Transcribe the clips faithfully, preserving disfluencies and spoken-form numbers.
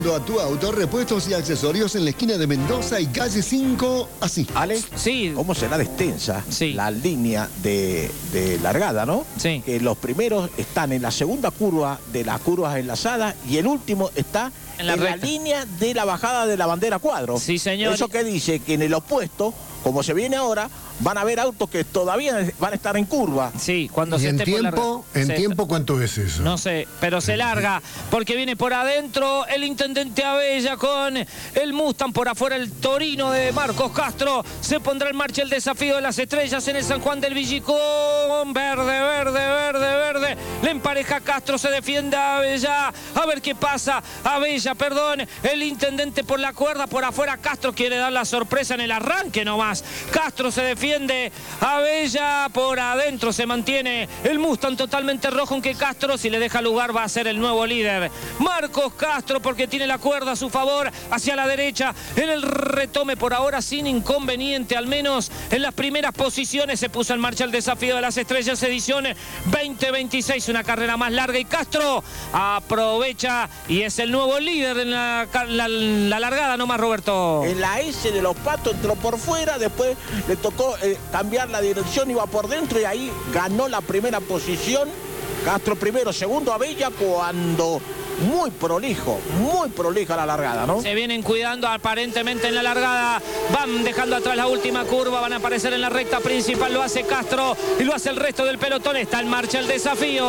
A tu auto, repuestos y accesorios en la esquina de Mendoza y calle cinco, así. ¿Ale? Sí. ¿Cómo será de extensa sí. la línea de, de largada, no? Sí. Que los primeros están en la segunda curva de las curvas enlazadas y el último está en la, en la línea de la bajada de la bandera cuadro. Sí, señor. Eso que dice que en el opuesto, como se viene ahora, van a haber autos que todavía van a estar en curva. Sí, cuando ¿Y se en esté tiempo, por en se... tiempo cuánto es eso? No sé, pero se larga porque viene por adentro el intendente Abella con el Mustang, por afuera el Torino de Marcos Castro. Se pondrá en marcha el desafío de las estrellas en el San Juan del Villicón. Verde, verde, verde, verde. Le empareja Castro, se defiende a Abella. A ver qué pasa. Abella, perdón. El intendente por la cuerda, por afuera Castro quiere dar la sorpresa en el arranque nomás. Castro se defiende. Abella por adentro se mantiene el Mustang totalmente rojo, aunque Castro, si le deja lugar, va a ser el nuevo líder. Marcos Castro, porque tiene la cuerda a su favor, hacia la derecha en el retome, por ahora sin inconveniente, al menos en las primeras posiciones. Se puso en marcha el desafío de las estrellas edición veinte veintiséis, una carrera más larga, y Castro aprovecha y es el nuevo líder en la, la, la largada nomás, Roberto. En la S de los Patos entró por fuera, después le tocó eh, cambiar la dirección, iba por dentro y ahí ganó la primera posición. Castro primero, segundo Abella, cuando muy prolijo, muy prolija la largada, ¿no? Se vienen cuidando aparentemente en la largada, van dejando atrás la última curva, van a aparecer en la recta principal, lo hace Castro y lo hace el resto del pelotón. Está en marcha el desafío.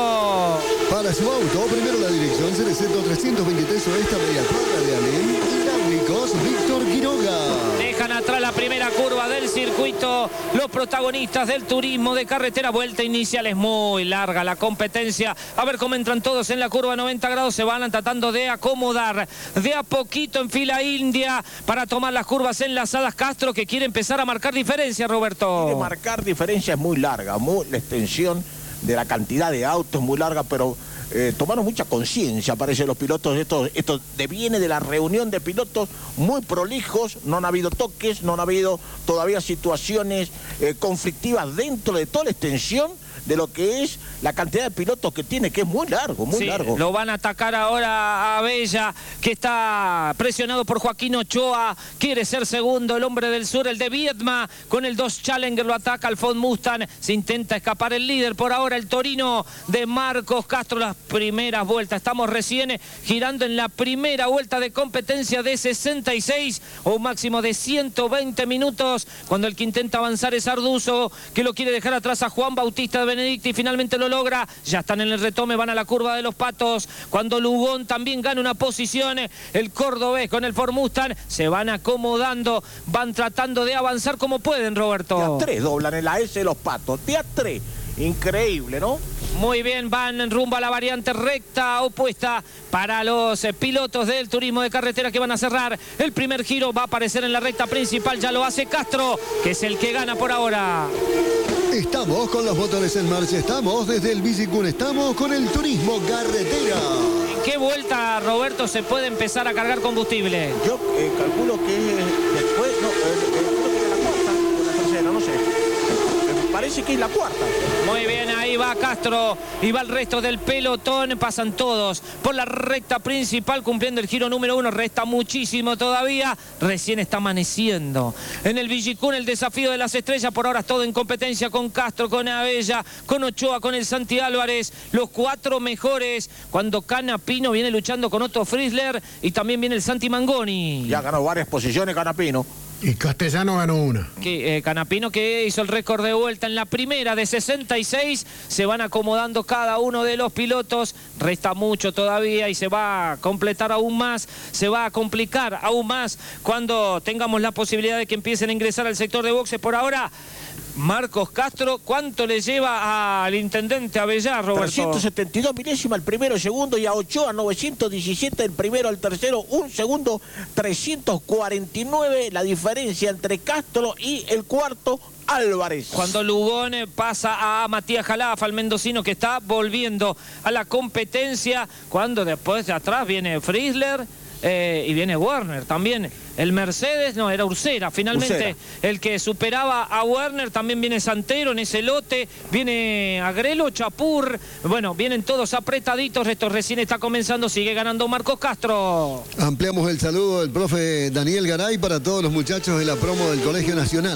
Para su auto, primero la dirección C R Z trescientos veintitrés Oeste, media cuadra de Alén, hidráulicos Víctor Quiroga. Dejan atrás la primera curva del circuito los protagonistas del turismo de carretera. Vuelta inicial, es muy larga la competencia. A ver cómo entran todos en la curva noventa grados. Se van tratando de acomodar de a poquito en fila india para tomar las curvas enlazadas. Castro, que quiere empezar a marcar diferencia, Roberto. Quiere marcar diferencia, es muy larga, muy, la extensión de la cantidad de autos es muy larga, pero eh, tomaron mucha conciencia, parece, los pilotos. Esto, esto deviene de la reunión de pilotos muy prolijos, no han habido toques, no han habido todavía situaciones eh, conflictivas dentro de toda la extensión de lo que es la cantidad de pilotos que tiene, que es muy largo, muy sí, largo. Lo van a atacar ahora a Abella, que está presionado por Joaquín Ochoa, quiere ser segundo, el hombre del sur, el de Viedma, con el dos Challenger lo ataca al Ford Mustang, se intenta escapar el líder, por ahora el Torino de Marcos Castro. Las primeras vueltas, estamos recién girando en la primera vuelta de competencia de sesenta y seis, o un máximo de ciento veinte minutos, cuando el que intenta avanzar es Arduzo, que lo quiere dejar atrás a Juan Bautista de Benedicti, y finalmente lo logra. Ya están en el retome, van a la curva de los Patos, cuando Lugón también gana una posición. El cordobés con el Ford Mustang se van acomodando, van tratando de avanzar como pueden, Roberto. De a tres doblan en la S de los Patos, de a tres. Increíble, ¿no? Muy bien, van rumbo a la variante recta opuesta para los eh, pilotos del turismo de carretera, que van a cerrar el primer giro. Va a aparecer en la recta principal, ya lo hace Castro, que es el que gana por ahora. Estamos con los motores en marcha, estamos desde el Villicún, estamos con el turismo carretera. ¿En qué vuelta, Roberto, se puede empezar a cargar combustible? Yo eh, calculo que después, no, eh, eh, la cuarta o la tercera, no sé. Me parece que es la cuarta. Muy bien, ahí va Castro y va el resto del pelotón. Pasan todos por la recta principal cumpliendo el giro número uno. Resta muchísimo todavía. Recién está amaneciendo en el Villicún el desafío de las estrellas. Por ahora es todo en competencia con Castro, con Abella, con Ochoa, con el Santi Álvarez. Los cuatro mejores, cuando Canapino viene luchando con Otto Frizzler y también viene el Santi Mangoni. Ya ganó varias posiciones Canapino. Y Castellano ganó una. Que, eh, Canapino, que hizo el récord de vuelta en la primera de sesenta y seis. Se van acomodando cada uno de los pilotos. Resta mucho todavía y se va a completar aún más. Se va a complicar aún más cuando tengamos la posibilidad de que empiecen a ingresar al sector de boxes. Por ahora, Marcos Castro, ¿cuánto le lleva al intendente Abella, Roberto? trescientos setenta y dos milésimas el primero, segundo, y a Ochoa novecientos diecisiete el primero al tercero, un segundo, trescientos cuarenta y nueve la diferencia entre Castro y el cuarto, Álvarez. Cuando Lugón pasa a Matías Jalafa, al mendocino, que está volviendo a la competencia, cuando después de atrás viene Frizzler, eh, y viene Werner también. El Mercedes, no, era Ursera, finalmente Ursera. El que superaba a Werner. También viene Santero en ese lote, viene Agrelo, Chapur, bueno, vienen todos apretaditos. Esto recién está comenzando, sigue ganando Marcos Castro. Ampliamos el saludo del profe Daniel Garay para todos los muchachos de la promo del Colegio Nacional.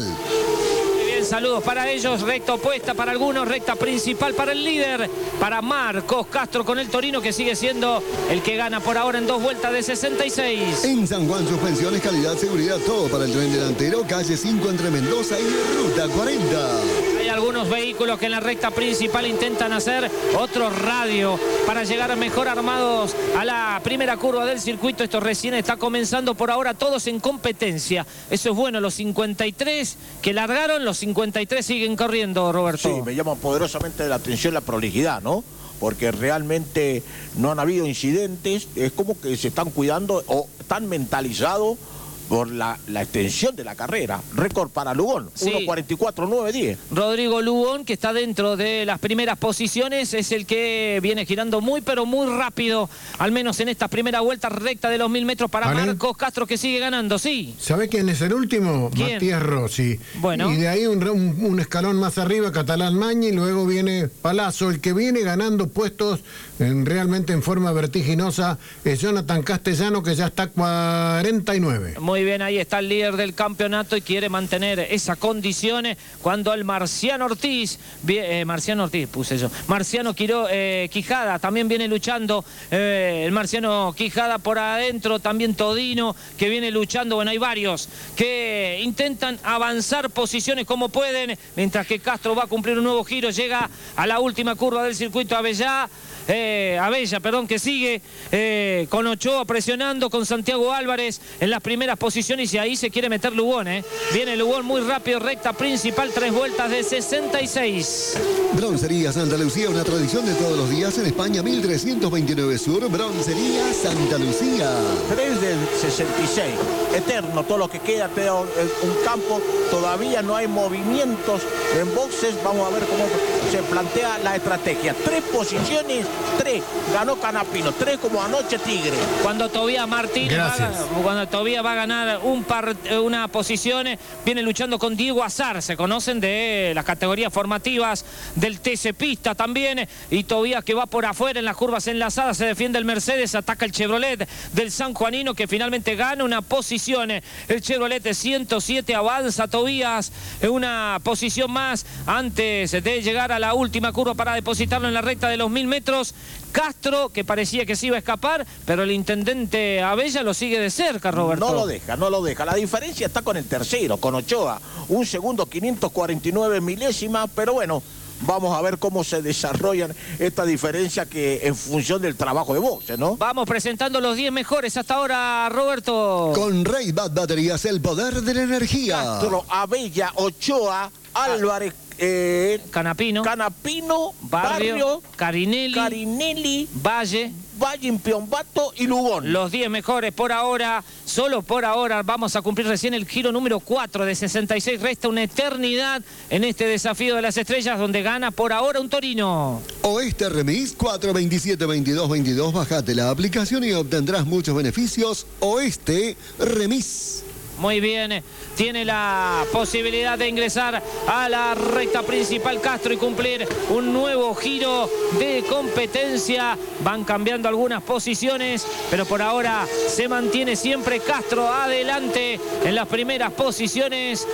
Saludos para ellos, recta opuesta para algunos, recta principal para el líder, para Marcos Castro con el Torino, que sigue siendo el que gana por ahora en dos vueltas de sesenta y seis. En San Juan, suspensiones, calidad, seguridad, todo para el tren delantero, calle cinco entre Mendoza y Ruta cuarenta. Hay algunos vehículos que en la recta principal intentan hacer otro radio para llegar mejor armados a la primera curva del circuito. Esto recién está comenzando por ahora, todos en competencia. Eso es bueno, los cincuenta y tres que largaron, los cincuenta y tres siguen corriendo, Roberto. Sí, me llama poderosamente la atención la prolijidad, ¿no? Porque realmente no han habido incidentes, es como que se están cuidando o están mentalizados por la, la extensión de la carrera. Récord para Lugón, sí. uno cuarenta y cuatro nueve diez. Rodrigo Lugón, que está dentro de las primeras posiciones, es el que viene girando muy, pero muy rápido, al menos en esta primera vuelta recta de los mil metros para ¿Vale? Marcos Castro, que sigue ganando, sí. ¿Sabe quién es el último? ¿Quién? Matías Rossi. Bueno. Y de ahí un, un, un escalón más arriba, Catalán Mañi, y luego viene Palazzo. El que viene ganando puestos en, realmente en forma vertiginosa es Jonathan Castellano, que ya está a cuarenta y nueve. Muy bien, ahí está el líder del campeonato y quiere mantener esa condición cuando el Marciano Ortiz, eh, Marciano Ortiz puse yo, Marciano Quiro, eh, Quijada también viene luchando, eh, el Marciano Quijada por adentro, también Todino que viene luchando. Bueno, hay varios que intentan avanzar posiciones como pueden, mientras que Castro va a cumplir un nuevo giro, llega a la última curva del circuito Abella, eh, Abella, perdón, que sigue eh, con Ochoa presionando, con Santiago Álvarez en las primeras posiciones, y ahí se quiere meter Lugón, ¿eh? Viene Lugón muy rápido, recta principal, tres vueltas de sesenta y seis. Broncería Santa Lucía, una tradición de todos los días en España, mil trescientos veintinueve Sur. Broncería Santa Lucía. tres del sesenta y seis, eterno, todo lo que queda, queda un campo, todavía no hay movimientos en boxes. Vamos a ver cómo se plantea la estrategia. Tres posiciones, tres, ganó Canapino, tres como anoche Tigre. Cuando Tobías Martínez va, cuando Tobías va a ganar un par, una posición, viene luchando con Diego Azar, se conocen de las categorías formativas del T C Pista también, y Tobías que va por afuera en las curvas enlazadas, se defiende el Mercedes, ataca el Chevrolet del sanjuanino, que finalmente gana una posición. El Chevrolet ciento siete avanza Tobías en una posición más antes de llegar a la última curva para depositarlo en la recta de los mil metros. Castro, que parecía que se iba a escapar, pero el intendente Abella lo sigue de cerca, Roberto. No lo deja, no lo deja. La diferencia está con el tercero, con Ochoa. Un segundo, quinientos cuarenta y nueve milésimas, pero bueno, vamos a ver cómo se desarrollan esta diferencia que en función del trabajo de boxe, ¿no? Vamos presentando los diez mejores hasta ahora, Roberto. Con Ray-Bat Baterías, el poder de la energía. Castro, Abella, Ochoa, Álvarez, eh, Canapino, Canapino, Barrio, Barrio, Carinelli, Carinelli, Valle, Valle, Piombato y Lugón. Los diez mejores por ahora, solo por ahora. Vamos a cumplir recién el giro número cuatro de sesenta y seis. Resta una eternidad en este desafío de las estrellas, donde gana por ahora un Torino. Oeste Remis cuatro veintisiete veintidós veintidós. Bajate la aplicación y obtendrás muchos beneficios. Oeste Remis. Muy bien, tiene la posibilidad de ingresar a la recta principal Castro y cumplir un nuevo giro de competencia. Van cambiando algunas posiciones, pero por ahora se mantiene siempre Castro adelante en las primeras posiciones,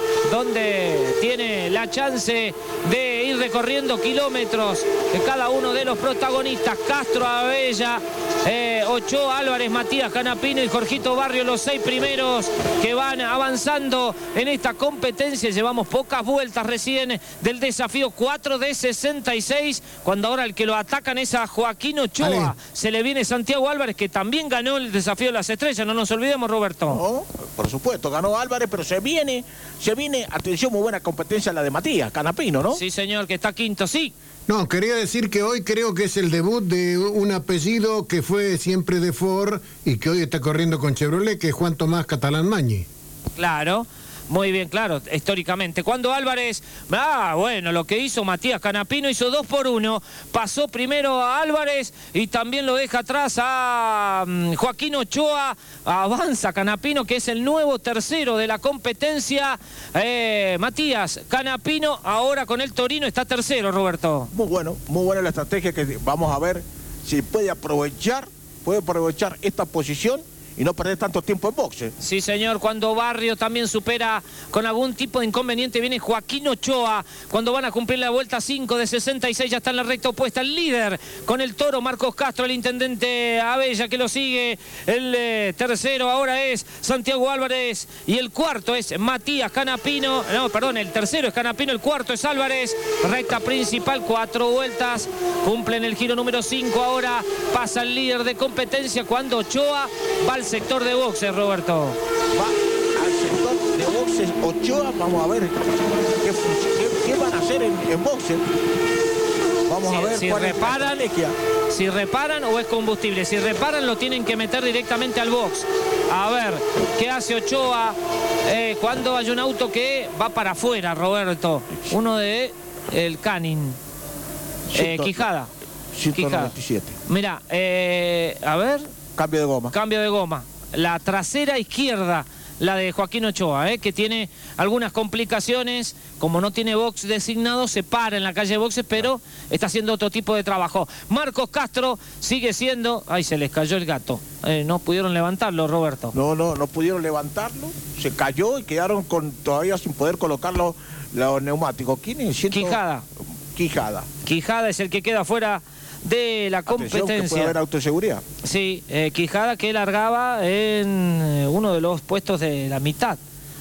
donde tiene la chance de ir recorriendo kilómetros de cada uno de los protagonistas. Castro, Abella, eh, Ochoa, Álvarez, Matías, Canapino y Jorgito Barrio, los seis primeros que van avanzando en esta competencia. Llevamos pocas vueltas recién del desafío cuatro de sesenta y seis, cuando ahora el que lo atacan es a Joaquín Ochoa. Ale. Se le viene Santiago Álvarez, que también ganó el desafío de las estrellas, no nos olvidemos, Roberto. No, por supuesto, ganó Álvarez, pero se viene, se viene, atención, muy buena competencia la de Matías, Canapino, ¿no? Sí, señor, que está quinto, sí. No, quería decir que hoy creo que es el debut de un apellido que fue siempre de Ford y que hoy está corriendo con Chevrolet, que es Juan Tomás Catalán Mañi. Claro. Muy bien, claro, históricamente. Cuando Álvarez, ah, bueno, lo que hizo Matías Canapino, hizo dos por uno, pasó primero a Álvarez y también lo deja atrás a um, Joaquín Ochoa, avanza Canapino, que es el nuevo tercero de la competencia. Eh, Matías Canapino, ahora con el Torino, está tercero, Roberto. Muy bueno, muy buena la estrategia que vamos a ver si puede aprovechar, puede aprovechar esta posición y no perder tanto tiempo en boxe. Sí, señor. Cuando Barrio también supera con algún tipo de inconveniente, viene Joaquín Ochoa. Cuando van a cumplir la vuelta cinco de sesenta y seis, ya está en la recta opuesta el líder con el toro Marcos Castro, el intendente Abella que lo sigue. El eh, tercero ahora es Santiago Álvarez y el cuarto es Matías Canapino. No, perdón, el tercero es Canapino, el cuarto es Álvarez. Recta principal, cuatro vueltas. Cumplen el giro número cinco ahora. Pasa el líder de competencia cuando Ochoa va al sector de boxes, Roberto. Va al sector de boxes Ochoa. Vamos a ver qué, qué, qué van a hacer en, en boxes. Vamos si, a ver si cuál reparan, es la si reparan o es combustible. Si reparan lo tienen que meter directamente al box. A ver, ¿qué hace Ochoa eh, cuando hay un auto que va para afuera, Roberto? Uno de el Canin. Eh, Quijada. ciento noventa y siete. Mira, eh, a ver... Cambio de goma. Cambio de goma. La trasera izquierda, la de Joaquín Ochoa, ¿eh? que tiene algunas complicaciones. Como no tiene box designado, se para en la calle de boxes, pero está haciendo otro tipo de trabajo. Marcos Castro sigue siendo... Ay, se les cayó el gato. Eh, no pudieron levantarlo, Roberto. No, no, no pudieron levantarlo. Se cayó y quedaron con todavía sin poder colocarlo los neumáticos. ¿Quién es? Ciento... Quijada. Quijada. Quijada es el que queda fuera de la competencia. Atención, que puede haber autoseguridad. Sí, eh, Quijada que largaba en eh, uno de los puestos de la mitad.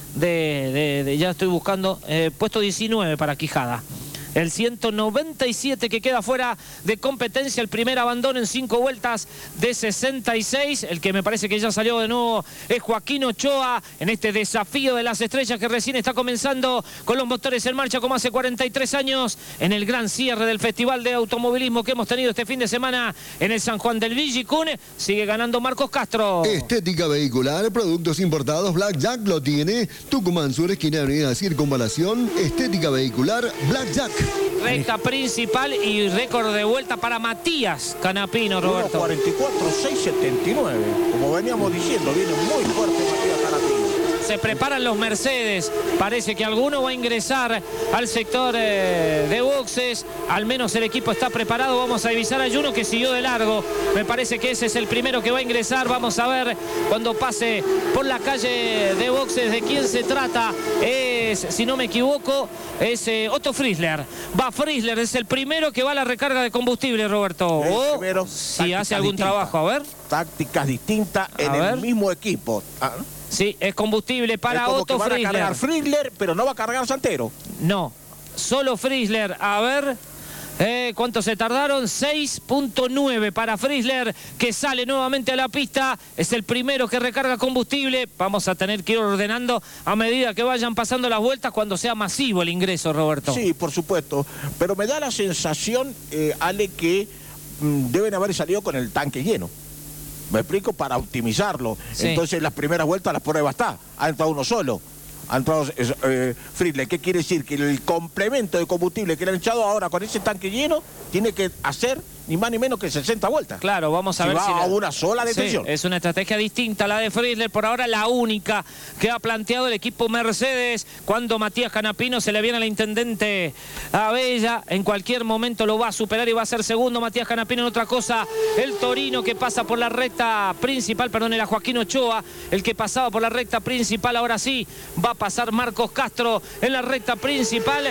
De, de, de ya estoy buscando, eh, puesto diecinueve para Quijada. El ciento noventa y siete que queda fuera de competencia, el primer abandono en cinco vueltas de sesenta y seis. El que me parece que ya salió de nuevo es Joaquín Ochoa en este desafío de las estrellas que recién está comenzando con los motores en marcha como hace cuarenta y tres años en el gran cierre del Festival de Automovilismo que hemos tenido este fin de semana en el San Juan del Villicún. Sigue ganando Marcos Castro. Estética vehicular, productos importados, Black Jack lo tiene. Tucumán Sur, esquina Avenida Circunvalación. Estética vehicular, Black Jack. Recta principal y récord de vuelta para Matías Canapino, Roberto. cuarenta y cuatro, seis setenta y nueve. Como veníamos diciendo, viene muy fuerte Matías Canapino. Se preparan los Mercedes. Parece que alguno va a ingresar al sector eh, de boxes. Al menos el equipo está preparado. Vamos a divisar a uno que siguió de largo. Me parece que ese es el primero que va a ingresar. Vamos a ver cuando pase por la calle de boxes de quién se trata. Es, si no me equivoco, es eh, Otto Frizzler. Va Frizzler, es el primero que va a la recarga de combustible, Roberto. O primero, si hace algún distinta. trabajo, a ver. Tácticas distintas en a el ver. mismo equipo. ¿Ah? Sí, es combustible para es como Otto que van Frizzler. a cargar Frizzler, pero no va a cargar Santero. No, solo Frizzler. A ver, eh, ¿cuánto se tardaron? seis punto nueve para Frizzler, que sale nuevamente a la pista. Es el primero que recarga combustible. Vamos a tener que ir ordenando a medida que vayan pasando las vueltas cuando sea masivo el ingreso, Roberto. Sí, por supuesto. Pero me da la sensación, eh, Ale, que mm, deben haber salido con el tanque lleno. Me explico, para optimizarlo. Sí. Entonces las primeras vueltas, las pruebas está. Ha entrado uno solo. Ha entrado eh, Frizzler. ¿Qué quiere decir? Que el complemento de combustible que le han echado ahora con ese tanque lleno tiene que hacer ni más ni menos que sesenta vueltas. Claro, vamos a si ver va si... a la... una sola detención. Sí, es una estrategia distinta a la de Frizzler, por ahora la única que ha planteado el equipo Mercedes. Cuando Matías Canapino se le viene al intendente Abella, en cualquier momento lo va a superar y va a ser segundo Matías Canapino. En otra cosa, el Torino que pasa por la recta principal, perdón, era Joaquín Ochoa, el que pasaba por la recta principal. Ahora sí, va a pasar Marcos Castro en la recta principal.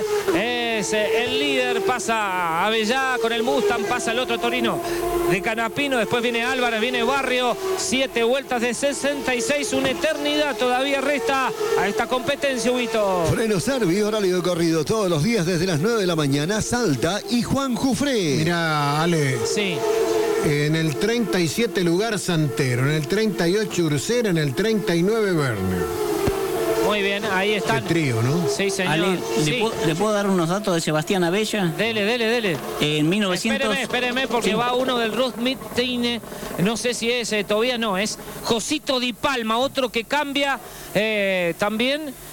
Es el líder, pasa Abella con el Mustang, pasa el otro Torino de Canapino, después viene Álvarez, viene Barrio. Siete vueltas de sesenta y seis, una eternidad todavía resta a esta competencia, Huito. Freno Servi, horario de corrido todos los días desde las nueve de la mañana, Salta y Juan Jufré. Mira, Ale. Sí. En el treinta y siete lugar Santero, en el treinta y ocho Ursera, en el treinta y nueve Verne. Muy bien, ahí están. Qué trío, ¿no? Sí, señor. Ale, ¿le, sí. puedo, ¿le puedo dar unos datos de Sebastián Abella? Dele, dele, dele. En mil novecientos... Espéreme, espéreme, porque sí. va uno del Ruth Meeting, no sé si es, eh, todavía no, es Josito Di Palma, otro que cambia eh, también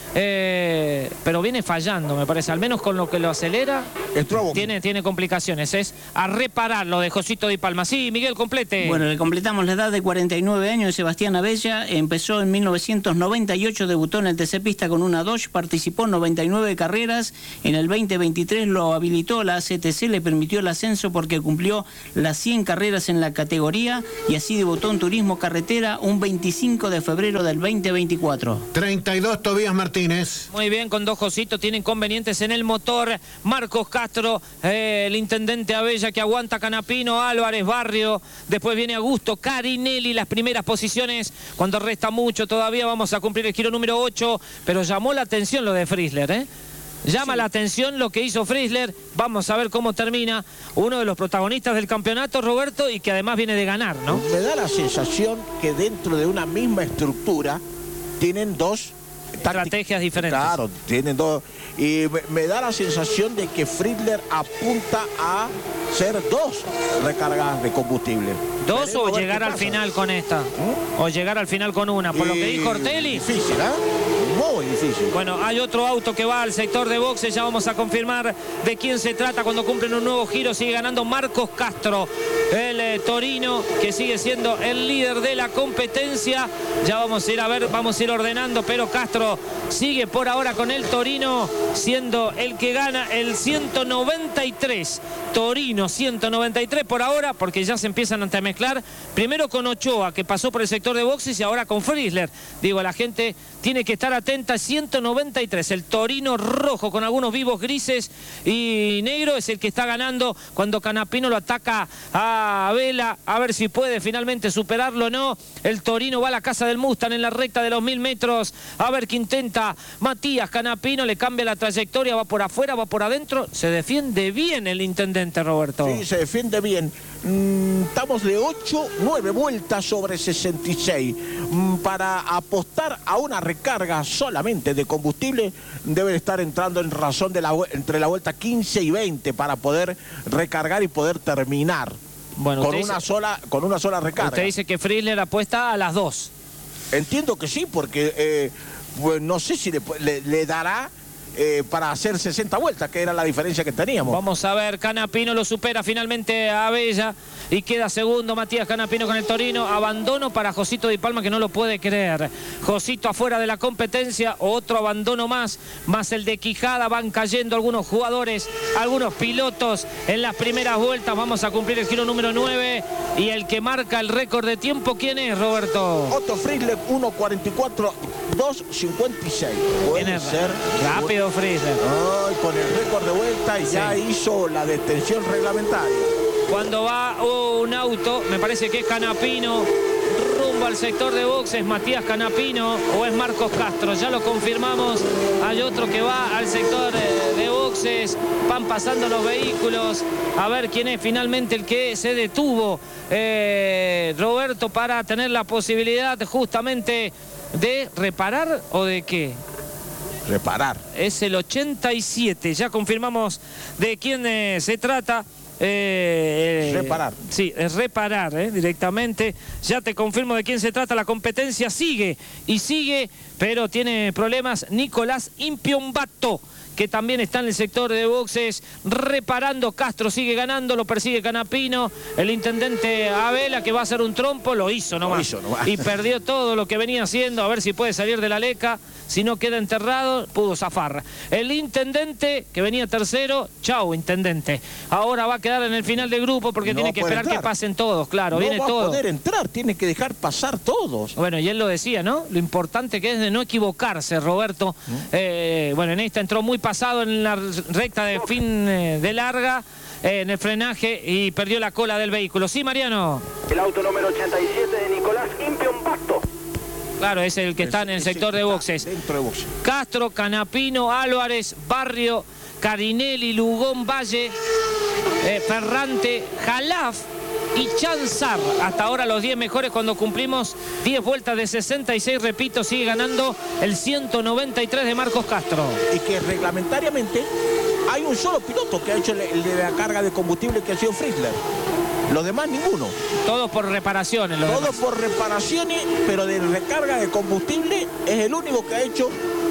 eh, pero viene fallando, me parece. Al menos con lo que lo acelera, tiene, tiene complicaciones. Es a reparar lo de Josito Di Palma. Sí, Miguel, complete. Bueno, le completamos la edad de cuarenta y nueve años de Sebastián Abella. Empezó en mil novecientos noventa y ocho, debutó en el T C Pista con una Dodge, participó en noventa y nueve carreras. En el veinte veintitrés lo habilitó la A C T C, le permitió el ascenso porque cumplió las cien carreras en la categoría y así debutó en turismo carretera un veinticinco de febrero del veinte veinticuatro. treinta y dos Tobías Martínez. Muy bien, con dos Jositos, tiene inconvenientes en el motor. Marcos Castro, eh, el intendente Abella que aguanta Canapino, Álvarez, Barrio. Después viene Augusto Carinelli, las primeras posiciones. Cuando resta mucho todavía, vamos a cumplir el giro número ocho. Pero llamó la atención lo de Frizzler, ¿eh? Llama sí. la atención lo que hizo Frizzler. Vamos a ver cómo termina. Uno de los protagonistas del campeonato, Roberto, y que además viene de ganar, ¿no? Me da la sensación que dentro de una misma estructura tienen dos estrategias diferentes. Claro, tienen dos. Y me, me da la sensación de que Frizzler apunta a ser dos recargas de combustible. ¿Dos Veremos o llegar al final con esta? ¿Mm? O llegar al final con una, por y... lo que dijo Ortelli. Difícil, ¿eh? Muy difícil. Bueno, hay otro auto que va al sector de boxes, ya vamos a confirmar de quién se trata cuando cumplen un nuevo giro. Sigue ganando Marcos Castro, el eh, Torino, que sigue siendo el líder de la competencia. Ya vamos a ir a ver, vamos a ir ordenando, pero Castro sigue por ahora con el Torino, siendo el que gana el ciento noventa y tres. Torino ciento noventa y tres por ahora, porque ya se empiezan a entremezclar. Primero con Ochoa, que pasó por el sector de boxes, y ahora con Frizzler. Digo, la gente tiene que estar atenta. ciento noventa y tres, el Torino rojo con algunos vivos grises y negro es el que está ganando cuando Canapino lo ataca a Vela, a ver si puede finalmente superarlo o no. El Torino va a la casa del Mustang en la recta de los mil metros, a ver qué intenta Matías Canapino, le cambia la trayectoria, va por afuera, va por adentro, se defiende bien el intendente, Roberto. Sí, se defiende bien. Mm, estamos de ocho, nueve vueltas sobre sesenta y seis. Mm, para apostar a una recarga solamente de combustible debe estar entrando en razón de la, entre la vuelta quince y veinte para poder recargar y poder terminar. Bueno, con una, dice, sola, con una sola recarga. Usted dice que Frizzler apuesta a las dos. Entiendo que sí, porque eh, pues no sé si le, le, le dará Eh, para hacer sesenta vueltas, que era la diferencia que teníamos. Vamos a ver, Canapino lo supera finalmente a Abella y queda segundo Matías Canapino con el Torino. Abandono para Josito Di Palma, que no lo puede creer. Josito afuera de la competencia, otro abandono más, más el de Quijada. Van cayendo algunos jugadores, algunos pilotos en las primeras vueltas. Vamos a cumplir el giro número nueve y el que marca el récord de tiempo, ¿quién es, Roberto? Otto Frizzler, uno cuarenta y cuatro, dos cincuenta y seis. Puede ser rápido Frizzler. Ay, con el récord de vuelta y sí. Ya hizo la detención reglamentaria. Cuando va oh, un auto, me parece que es Canapino, rumbo al sector de boxes, Matías Canapino, o es Marcos Castro, ya lo confirmamos. Hay otro que va al sector de, de boxes, van pasando los vehículos, a ver quién es finalmente el que se detuvo, eh, Roberto, para tener la posibilidad justamente de reparar o de qué. Reparar. Es el ochenta y siete, ya confirmamos de quién eh, se trata. Eh, eh, reparar. Sí, es reparar eh, directamente. Ya te confirmo de quién se trata. La competencia sigue y sigue, pero tiene problemas Nicolás Impiombato, que también está en el sector de boxes reparando. Castro sigue ganando, lo persigue Canapino. El intendente Abela, que va a hacer un trompo, lo hizo nomás. Lo hizo nomás. Y perdió todo lo que venía haciendo, a ver si puede salir de la leca. Si no queda enterrado, pudo zafar. El intendente, que venía tercero, chau, intendente. Ahora va a quedar en el final del grupo porque no tiene que esperar entrar. que pasen todos, claro, no viene va todo. a poder entrar, tiene que dejar pasar todos. Bueno, y él lo decía, ¿no? Lo importante que es de no equivocarse, Roberto. ¿Mm? Eh, bueno, en esta entró muy pasado en la recta de fin eh, de larga, eh, en el frenaje, y perdió la cola del vehículo. Sí, Mariano. El auto número ochenta y siete de Nicolás Impiombato. Claro, es el que está en el sector de boxes. Dentro de boxes. Castro, Canapino, Álvarez, Barrio, Carinelli, Lugón, Valle, eh, Ferrante, Jalaf y Chanzar. Hasta ahora los diez mejores cuando cumplimos diez vueltas de sesenta y seis. Repito, sigue ganando el ciento noventa y tres de Marcos Castro. Y que reglamentariamente hay un solo piloto que ha hecho el de la carga de combustible, que ha sido Frizzler. Los demás ninguno. Todos por reparaciones. Todos por reparaciones, pero de recarga de combustible es el único que ha hecho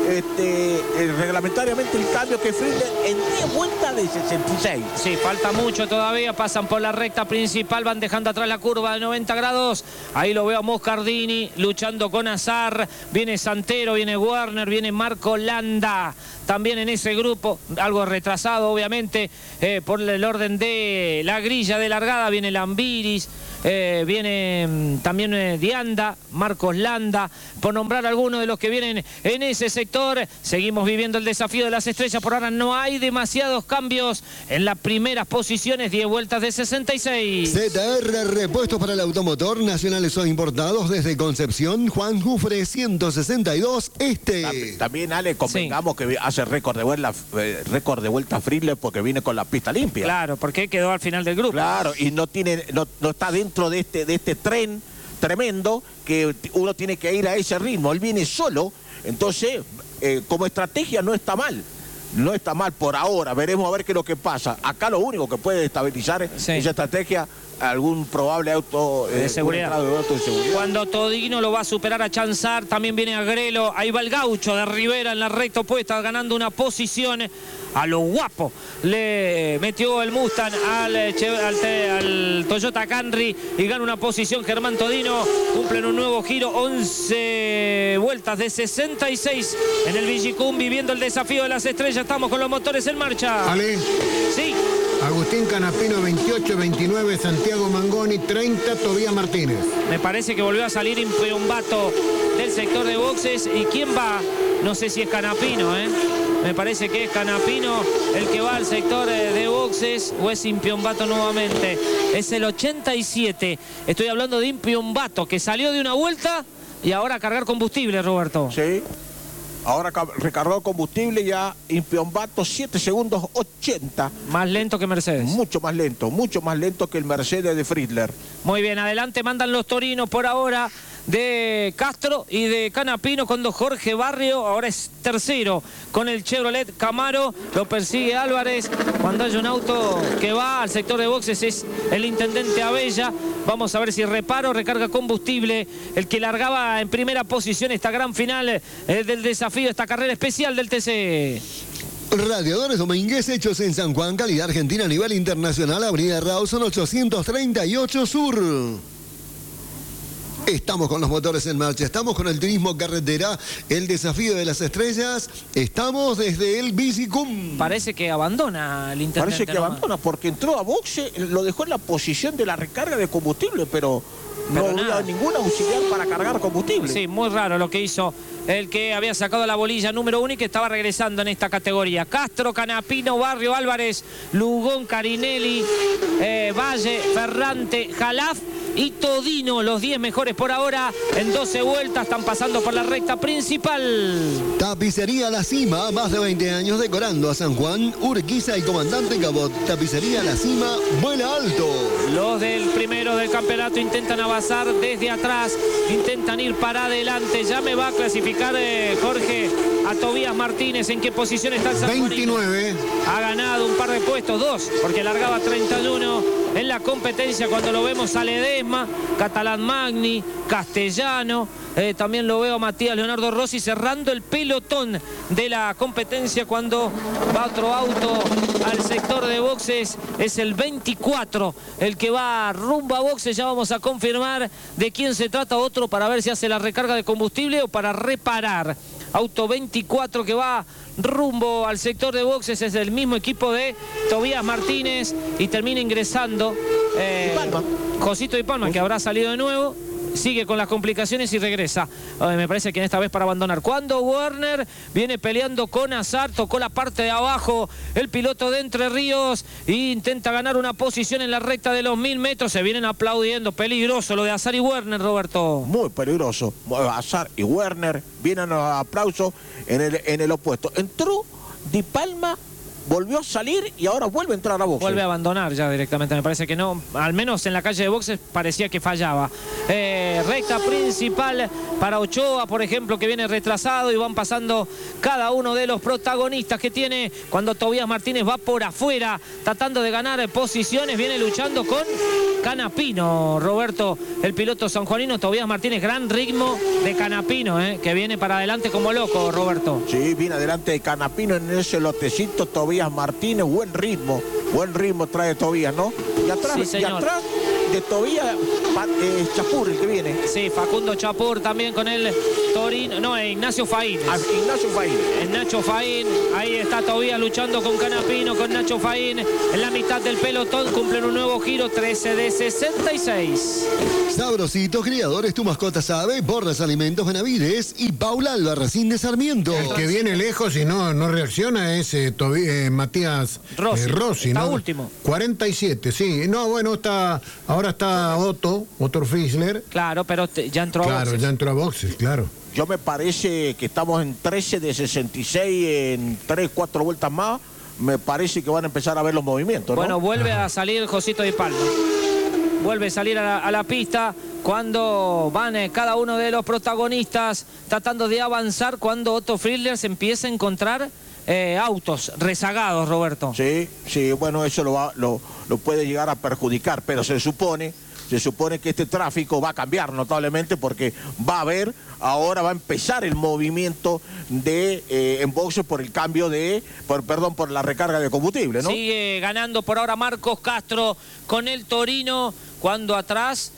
este, eh, reglamentariamente el cambio que Friedler en diez vueltas de sesenta y seis. Sí, falta mucho todavía, pasan por la recta principal, van dejando atrás la curva de noventa grados. Ahí lo veo a Moscardini luchando con Azar, viene Santero, viene Werner, viene Marco Landa. También en ese grupo, algo retrasado obviamente, eh, por el orden de la grilla de largada, viene Lambiris, eh, viene mm, también eh, Dianda, Marcos Landa, por nombrar algunos de los que vienen en ese sector. Seguimos viviendo el desafío de las estrellas, por ahora no hay demasiados cambios en las primeras posiciones, diez vueltas de sesenta y seis. Z R Repuestos para el automotor, nacionales o importados desde Concepción, Juan Jufre ciento sesenta y dos Este. También, también Ale, convengamos sí. que hace récord de vuelta, eh, récord de vuelta Friedler porque viene con la pista limpia. Claro, porque quedó al final del grupo. Claro, y no tiene, no, no está dentro de este, de este tren tremendo que uno tiene que ir a ese ritmo. Él viene solo, entonces eh, como estrategia no está mal. No está mal por ahora, veremos a ver qué es lo que pasa. Acá lo único que puede estabilizar sí. esa estrategia, algún probable auto de, eh, seguridad. De auto de seguridad. Cuando Todino lo va a superar a Chanzar, también viene Agrelo, ahí va el gaucho de Rivera en la recta opuesta, ganando una posición a lo guapo. Le metió el Mustang al, al, al Toyota Camry y gana una posición Germán Todino. Cumplen un nuevo giro, once vueltas de sesenta y seis en el Villicum, viviendo el desafío de las estrellas. Estamos con los motores en marcha. Ale. Sí. Agustín Canapino veintiocho, veintinueve, Santiago Mangoni treinta, Tobías Martínez. Me parece que volvió a salir Impiombato del sector de boxes. ¿Y quién va? No sé si es Canapino, ¿eh? Me parece que es Canapino el que va al sector de boxes o es Impiombato nuevamente. Es el ochenta y siete. Estoy hablando de Impiombato, que salió de una vuelta y ahora a cargar combustible, Roberto. Sí. Ahora recargó combustible ya Impiombato, siete segundos ochenta. Más lento que Mercedes. Mucho más lento, mucho más lento que el Mercedes de Friedler. Muy bien, adelante mandan los torinos por ahora de Castro y de Canapino, cuando Jorge Barrio ahora es tercero con el Chevrolet Camaro. Lo persigue Álvarez. Cuando hay un auto que va al sector de boxes es el intendente Abella. Vamos a ver si reparo, recarga combustible. El que largaba en primera posición esta gran final eh, del desafío, esta carrera especial del T C. Radiadores Domínguez, hechos en San Juan, calidad argentina a nivel internacional. Avenida Rawson ochocientos treinta y ocho Sur. Estamos con los motores en marcha, estamos con el turismo carretera, el desafío de las estrellas, estamos desde el Villicum. Parece que abandona el intendente. Parece que ¿no? abandona porque entró a boxe, lo dejó en la posición de la recarga de combustible, pero, pero no había ningún auxiliar para cargar combustible. Sí, muy raro lo que hizo el que había sacado la bolilla número uno y que estaba regresando en esta categoría. Castro, Canapino, Barrio, Álvarez, Lugón, Carinelli, eh, Valle, Ferrante, Jalaf y Todino, los diez mejores por ahora. En doce vueltas están pasando por la recta principal. Tapicería La Cima, más de veinte años decorando a San Juan, Urquiza y Comandante Cabot. Tapicería La Cima, vuela alto. Los del primero del campeonato intentan avanzar desde atrás, intentan ir para adelante. Ya me va a clasificar eh, Jorge a Tobías Martínez. ¿En qué posición está el San Juanino? veintinueve. Ha ganado un par de puestos, dos, porque largaba treinta y uno en la competencia. Cuando lo vemos a Ledesma, Catalán Magni, Castellano, eh, también lo veo a Matías Leonardo Rossi cerrando el pelotón de la competencia. Cuando va otro auto al sector de boxes, es el veinticuatro el que va rumbo a boxes. Ya vamos a confirmar de quién se trata, otro para ver si hace la recarga de combustible o para reparar. Auto veinticuatro que va rumbo al sector de boxes, es del mismo equipo de Tobías Martínez y termina ingresando eh, Josito Di Palma, que habrá salido de nuevo. Sigue con las complicaciones y regresa. Eh, me parece que en esta vez para abandonar. Cuando Werner viene peleando con Azar, tocó la parte de abajo el piloto de Entre Ríos e intenta ganar una posición en la recta de los mil metros. Se vienen aplaudiendo. Peligroso lo de Azar y Werner, Roberto. Muy peligroso. Azar y Werner vienen a aplauso en el, en el opuesto. Entró Di Palma volvió a salir y ahora vuelve a entrar a boxes. Vuelve a abandonar ya directamente, me parece que no, al menos en la calle de boxes parecía que fallaba. Eh, recta principal para Ochoa, por ejemplo, que viene retrasado y van pasando cada uno de los protagonistas que tiene cuando Tobías Martínez va por afuera, tratando de ganar posiciones, viene luchando con Canapino, Roberto, el piloto sanjuanino. Tobías Martínez, gran ritmo de Canapino, eh, que viene para adelante como loco, Roberto. Sí, viene adelante de Canapino en ese lotecito. Tobías Martínez, buen ritmo, buen ritmo trae Tobías, ¿no? Y atrás, Sí, y atrás de Tobías, eh, Chapur, el que viene. Sí, Facundo Chapur también con el Torino, no, Ignacio Faín. Ah, Ignacio Faín. Es Nacho Faín, ahí está Tobías luchando con Canapino, con Nacho Faín, en la mitad del pelotón, cumplen un nuevo giro, trece de sesenta y seis. Sabrositos Criadores, tu mascota sabe, Borras Alimentos Benavides y Paula Albarracín de Sarmiento. El que viene lejos y no, no reacciona es eh, Tobi- eh, Matías Rossi, eh, Rossi, está ¿no? último. cuarenta y siete, sí. No, bueno, está ahora está Otto, Otto Frizzler. Claro, pero te- ya entró a Claro, boxes. ya entró a boxes, claro. Yo me parece que estamos en trece de sesenta y seis, en tres, cuatro vueltas más. Me parece que van a empezar a ver los movimientos, ¿no? Bueno, vuelve a salir Josito de Palma. Vuelve a salir a la, a la pista cuando van eh, cada uno de los protagonistas tratando de avanzar, cuando Otto Frizzler se empieza a encontrar eh, autos rezagados, Roberto. Sí, sí, bueno, eso lo, va, lo, lo puede llegar a perjudicar, pero se supone, se supone que este tráfico va a cambiar notablemente porque va a haber, ahora va a empezar el movimiento de eh, en boxes por el cambio de, por, perdón, por la recarga de combustible, ¿no? Sigue ganando por ahora Marcos Castro con el Torino, cuando atrás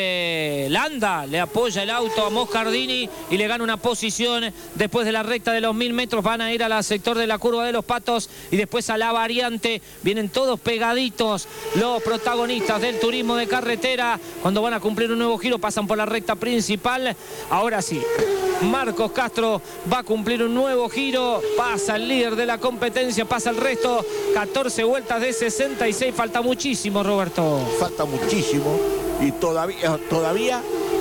eh, Landa le apoya el auto a Moscardini y le gana una posición después de la recta de los mil metros. Van a ir al sector de la curva de los Patos y después a la variante. Vienen todos pegaditos los protagonistas del turismo de carretera. Cuando van a cumplir un nuevo giro pasan por la recta principal. Ahora sí, Marcos Castro va a cumplir un nuevo giro, pasa el líder de la competencia, pasa el resto, catorce vueltas de sesenta y seis, falta muchísimo, Roberto. Falta muchísimo y todavía, todavía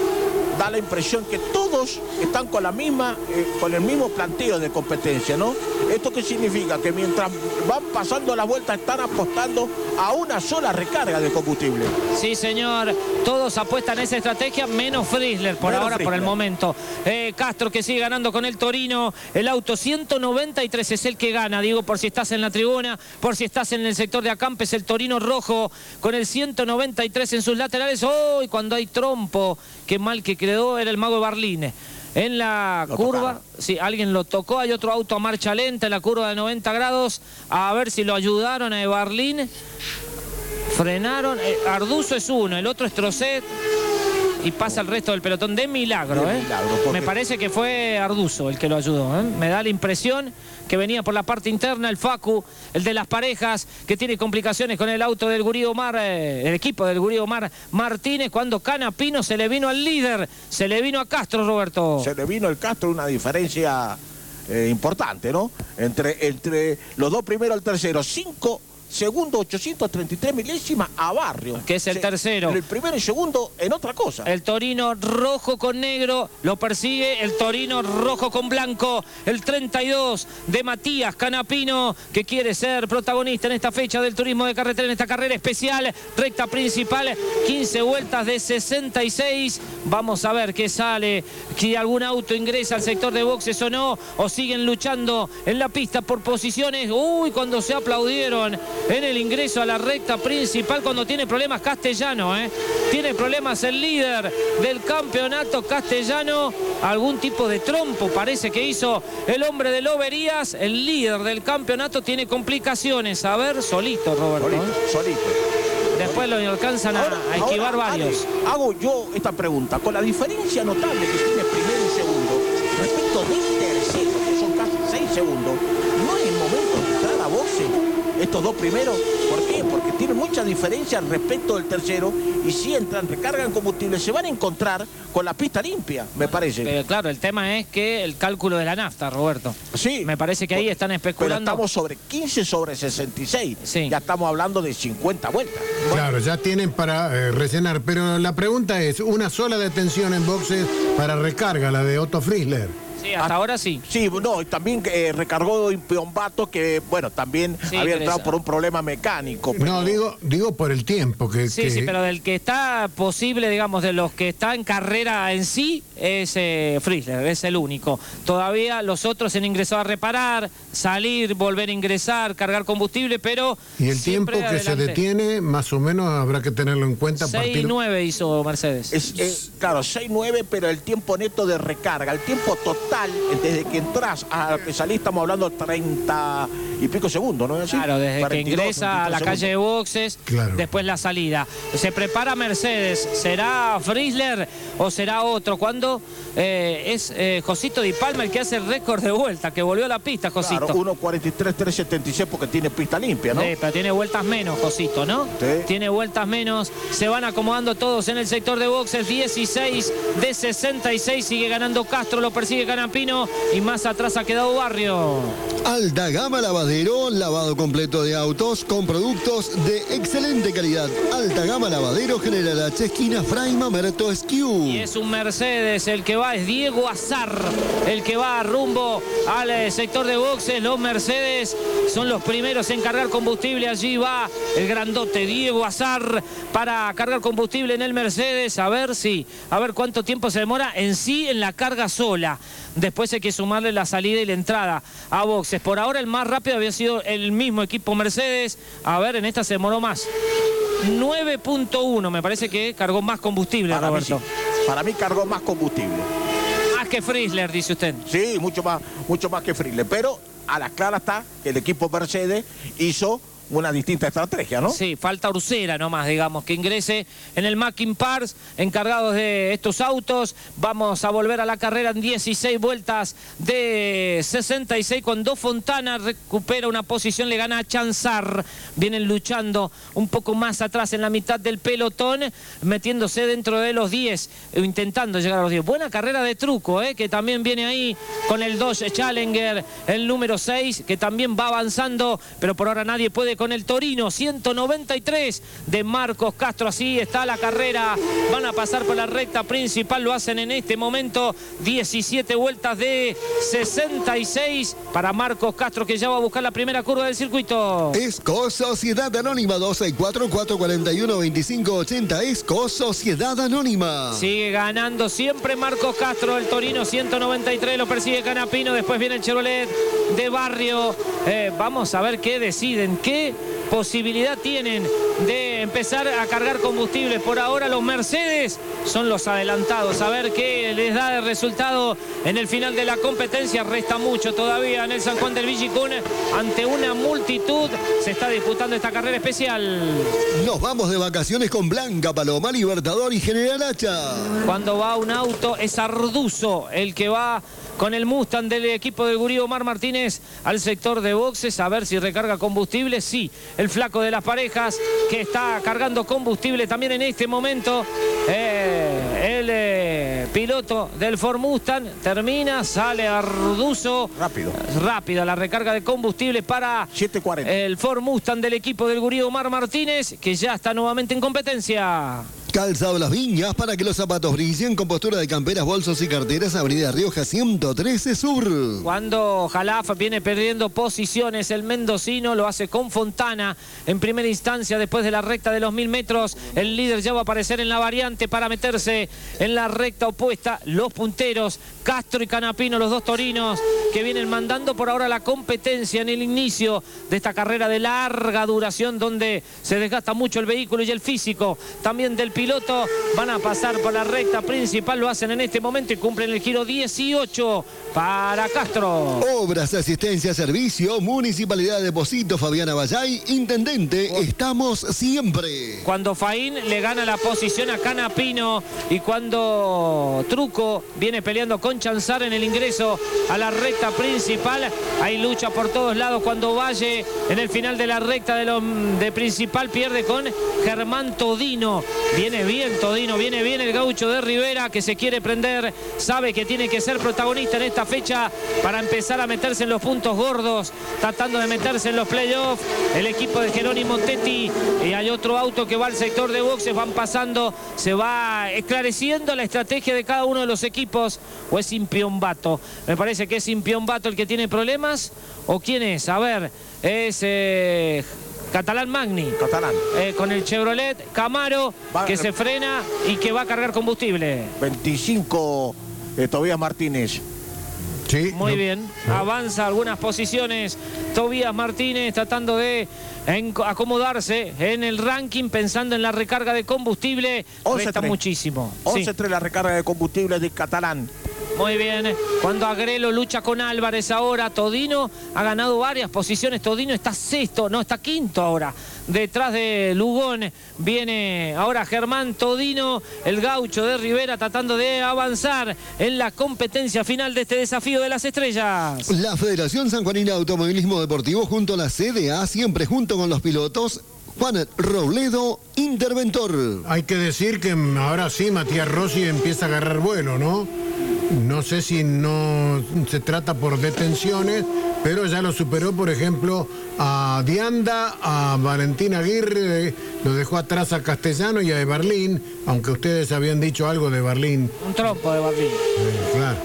da la impresión que todos están con la misma, eh, con el mismo planteo de competencia, ¿no? ¿Esto qué significa? Que mientras van pasando las vueltas están apostando a una sola recarga de combustible. Sí, señor, todos apuestan a esa estrategia, menos Frizzler por Menos ahora, por Frizzler. el momento. Eh, Castro que sigue ganando con el Torino, el auto ciento noventa y tres es el que gana, digo, por si estás en la tribuna, por si estás en el sector de Acampes, el Torino rojo con el ciento noventa y tres en sus laterales. ¡Oh! Y cuando hay trompo, qué mal que quedó, era el mago de Barline. En la Lo curva, tocaron. sí, alguien lo tocó, hay otro auto a marcha lenta en la curva de noventa grados, a ver si lo ayudaron a Barline. Frenaron, eh, Arduzo es uno, el otro es Trocet y pasa el resto del pelotón de milagro, De ¿eh? milagro, porque- Me parece que fue Arduzo el que lo ayudó, ¿eh? Me da la impresión que venía por la parte interna el Facu, el de las parejas, que tiene complicaciones con el auto del Gurí Omar, eh, el equipo del Gurí Omar Martínez, cuando Canapino se le vino al líder, se le vino a Castro, Roberto. Se le vino el Castro una diferencia eh, importante, ¿no? Entre, entre los dos primeros al tercero, cinco segundos, ochocientos treinta y tres milésimas a Barrio. Que es el Se- tercero. El primero y segundo en otra cosa. El Torino rojo con negro lo persigue, el Torino rojo con blanco, el treinta y dos de Matías Canapino, que quiere ser protagonista en esta fecha del turismo de carretera, en esta carrera especial, recta principal, quince vueltas de sesenta y seis. Vamos a ver qué sale, si algún auto ingresa al sector de boxes o no, o siguen luchando en la pista por posiciones. Uy, cuando se aplaudieron en el ingreso a la recta principal, cuando tiene problemas Castellano, ¿eh? Tiene problemas el líder del campeonato Castellano, algún tipo de trompo parece que hizo el hombre de Loberías, el líder del campeonato tiene complicaciones, a ver, solito Roberto, Solito, ¿eh? solito. Después lo alcanzan a, Ahora- a esquivar ahora, varios. Ale, hago yo esta pregunta, con la diferencia notable que tiene primero y segundo, respecto del tercero, que son casi seis segundos, ¿no es el momento de entrar a boxe estos dos primeros? ¿Por qué? Porque tienen mucha diferencia respecto del tercero, y si entran, recargan combustible, se van a encontrar con la pista limpia, me parece. Pero claro, el tema es que el cálculo de la nafta, Roberto. Sí. Me parece que ahí están Pero especulando. estamos sobre quince sobre sesenta y seis. Sí. Ya estamos hablando de cincuenta vueltas. Claro, ya tienen para eh, rellenar, pero la pregunta es, ¿una sola detención en boxes para recarga, la de Otto Frizzler? Sí, hasta Ah, ahora sí. Sí, no, y también eh, recargó Impiombato, que bueno, también Sí, había entrado Teresa. por un problema mecánico. Pero... No, digo, digo por el tiempo que... Sí, que- sí, pero del que está posible, digamos, de los que está en carrera en sí, es eh, Friesler, es el único. Todavía los otros se han ingresado a reparar, salir, volver a ingresar, cargar combustible, pero Y el tiempo siempre que se adelante. detiene, más o menos habrá que tenerlo en cuenta a seis partir... nueve hizo Mercedes. Es, es, claro, seis nueve, pero el tiempo neto de recarga, el tiempo total, desde que entras a que salís, estamos hablando treinta y pico segundos, ¿no es así? Claro, desde que cuarenta y dos, ingresa a la treinta y tres calle de segundos. boxes, Claro. después la salida. Se prepara Mercedes, ¿será Friesler o será otro? Cuando eh, es eh, Josito Di Palma el que hace el récord de vuelta, que volvió a la pista, Josito. Claro, uno cuarenta y tres, tres setenta y seis porque tiene pista limpia, ¿no? Sí, pero tiene vueltas menos, Josito, ¿no? Sí. Tiene vueltas menos. Se van acomodando todos en el sector de boxes. dieciséis de sesenta y seis. Sigue ganando Castro, lo persigue Canapino. Y más atrás ha quedado Barrio. Alta Gama Lavadero, lavado completo de autos con productos de excelente calidad. Alta Gama Lavadero, General H, esquina Fray Mamerto Esquiú. Y es un Mercedes el que va, es Diego Azar, el que va rumbo al eh, sector de boxes. Los Mercedes son los primeros en cargar combustible. Allí va el grandote Diego Azar para cargar combustible en el Mercedes. A ver si, a ver cuánto tiempo se demora en sí en la carga sola. Después hay que sumarle la salida y la entrada a boxes. Por ahora el más rápido había sido el mismo equipo Mercedes. A ver, en esta se demoró más. nueve punto uno, me parece que cargó más combustible, Para mí, Roberto. sí. Para mí cargó más combustible. Más que Friesler, dice usted. Sí, mucho más, mucho más que Friesler. Pero a la clara está que el equipo Mercedes hizo una distinta estrategia, ¿no? Sí, falta Ursera nomás, digamos, que ingrese en el Mackin Parts, encargados de estos autos. Vamos a volver a la carrera en dieciséis vueltas de sesenta y seis, cuando Fontana recupera una posición, le gana a Chanzar. Vienen luchando un poco más atrás en la mitad del pelotón, metiéndose dentro de los diez, intentando llegar a los diez. Buena carrera de Truco, ¿eh? Que también viene ahí con el Dodge Challenger, el número seis, que también va avanzando, pero por ahora nadie puede con el Torino. Ciento noventa y tres de Marcos Castro. Así está la carrera. Van a pasar por la recta principal. Lo hacen en este momento. diecisiete vueltas de sesenta y seis para Marcos Castro, que ya va a buscar la primera curva del circuito. Esco Sociedad Anónima, dos seis cuatro, cuatro cuatro uno, dos cinco ocho cero. Esco Sociedad Anónima. Sigue ganando siempre Marcos Castro. El Torino ciento noventa y tres, lo persigue Canapino. Después viene el Chevrolet de Barrio. Eh, vamos a ver qué deciden, qué posibilidad tienen de empezar a cargar combustible. Por ahora los Mercedes son los adelantados. A ver qué les da de resultado en el final de la competencia. Resta mucho todavía en el San Juan del Villicún. Ante una multitud se está disputando esta carrera especial. Nos vamos de vacaciones con Blanca Paloma, Libertador y General Hacha. Cuando va un auto es Arduzo el que va con el Mustang del equipo del Gurí Omar Martínez al sector de boxes, a ver si recarga combustible. Sí, el flaco de las parejas que está cargando combustible también en este momento. Eh, el eh, piloto del Ford Mustang termina, sale Arduzo. Rápido. Rápida la recarga de combustible para siete cuarenta. el Ford Mustang del equipo del Gurí Omar Martínez, que ya está nuevamente en competencia. Calzado Las Viñas, para que los zapatos brillen, con postura de camperas, bolsos y carteras, Avenida Rioja ciento trece Sur. Cuando Jalaf viene perdiendo posiciones, el mendocino lo hace con Fontana en primera instancia. Después de la recta de los mil metros, el líder ya va a aparecer en la variante para meterse en la recta opuesta. Los punteros, Castro y Canapino, los dos torinos que vienen mandando por ahora la competencia en el inicio de esta carrera de larga duración, donde se desgasta mucho el vehículo y el físico también del piloto. Van a pasar por la recta principal, lo hacen en este momento y cumplen el giro dieciocho para Castro. Obras, asistencia, servicio, Municipalidad de Deposito, Fabiana Vallay, Intendente, estamos siempre. Cuando Faín le gana la posición a Canapino y cuando Truco viene peleando con Chanzar en el ingreso a la recta recta principal. Hay lucha por todos lados cuando Valle en el final de la recta de, lo, de principal pierde con Germán Todino. Viene bien Todino, viene bien el gaucho de Rivera que se quiere prender, sabe que tiene que ser protagonista en esta fecha para empezar a meterse en los puntos gordos, tratando de meterse en los playoffs. El equipo de Jerónimo Tetti, y hay otro auto que va al sector de boxes, van pasando, se va esclareciendo la estrategia de cada uno de los equipos. ¿O es Impiombato? Me parece que es Impiombato el que tiene problemas. ¿O quién es? A ver, es eh, Catalán Magni. Catalán. Eh, con el Chevrolet Camaro, va, que se frena y que va a cargar combustible. veinticinco, eh, Tobías Martínez. Sí, Muy no, bien, no. avanza algunas posiciones Tobías Martínez tratando de acomodarse en el ranking, pensando en la recarga de combustible. Resta muchísimo. once tres sí. La recarga de combustible de Catalán. Muy bien, cuando Agrelo lucha con Álvarez ahora, Todino ha ganado varias posiciones, Todino está sexto, no, está quinto ahora, detrás de Lugón. Viene ahora Germán Todino, el gaucho de Rivera, tratando de avanzar en la competencia final de este desafío de las estrellas. La Federación Sanjuanina de Automovilismo Deportivo junto a la C D A, siempre junto con los pilotos. Juan Robledo, interventor. Hay que decir que ahora sí Matías Rossi empieza a agarrar vuelo, ¿no? No sé si no se trata por detenciones, pero ya lo superó, por ejemplo, a Dianda, a Valentín Aguirre, lo dejó atrás a Castellano y a Eberlín, aunque ustedes habían dicho algo de Eberlín. Un trompo de Eberlín. Eh, claro.